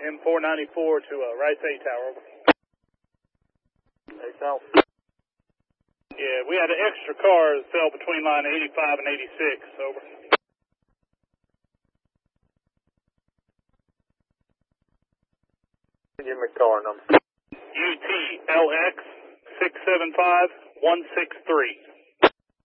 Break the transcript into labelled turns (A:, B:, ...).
A: M494 to Rice A Tower, over.
B: A Tower.
A: Yeah, we had an extra car that fell between line 85 and 86, over.
B: Give me car number.
A: UTLX 675163.